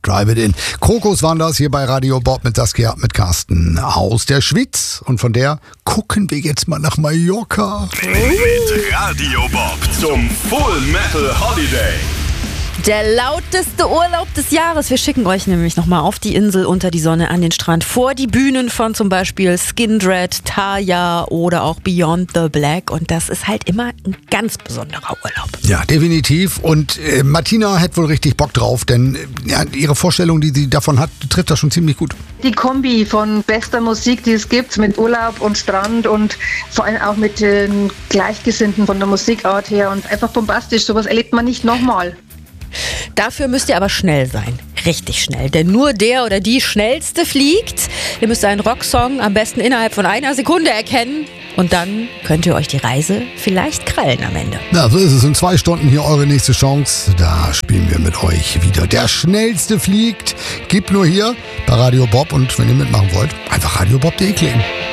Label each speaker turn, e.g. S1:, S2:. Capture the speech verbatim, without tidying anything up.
S1: Drive It In. Krokus waren das hier bei Radio Bob mit Saskia, mit Carsten aus der Schweiz. Und von der gucken wir jetzt mal nach Mallorca.
S2: Mit Radio Bob zum Full Metal Holiday.
S3: Der lauteste Urlaub des Jahres. Wir schicken euch nämlich nochmal auf die Insel, unter die Sonne, an den Strand, vor die Bühnen von zum Beispiel Skindred, Tarja oder auch Beyond the Black. Und das ist halt immer ein ganz besonderer Urlaub.
S1: Ja, definitiv. Und äh, Martina hat wohl richtig Bock drauf, denn äh, ja, ihre Vorstellung, die sie davon hat, trifft das schon ziemlich gut.
S4: Die Kombi von bester Musik, die es gibt, mit Urlaub und Strand und vor allem auch mit den Gleichgesinnten von der Musikart her und einfach bombastisch. Sowas erlebt man nicht nochmal.
S3: Dafür müsst ihr aber schnell sein. Richtig schnell. Denn nur der oder die Schnellste fliegt. Ihr müsst einen Rocksong am besten innerhalb von einer Sekunde erkennen. Und dann könnt ihr euch die Reise vielleicht krallen am Ende.
S1: Ja, so ist es. In zwei Stunden hier eure nächste Chance. Da spielen wir mit euch wieder. Der Schnellste fliegt. Gibt nur hier bei Radio Bob. Und wenn ihr mitmachen wollt, einfach radio bob punkt de klicken.